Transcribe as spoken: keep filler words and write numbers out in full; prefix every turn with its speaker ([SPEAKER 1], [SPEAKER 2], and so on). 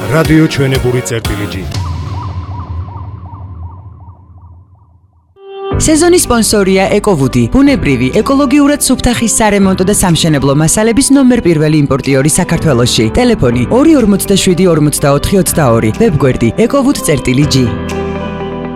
[SPEAKER 1] რადიო ჩვენებური წერტილი ჯი.
[SPEAKER 2] სეზონის სპონსორია ეკოვუდი, ბუნებრივი, ეკოლოგიურად სუფთა ხის სარემონტო და სამშენებლო მასალების ნომერ პირველი იმპორტიორი საქართველოში. ტელეფონი ორი ორმოცდაშვიდი ორმოცდაოთხი ოცდაორი, ვებგვერდი ეკოვუდ წერტილი ჯი.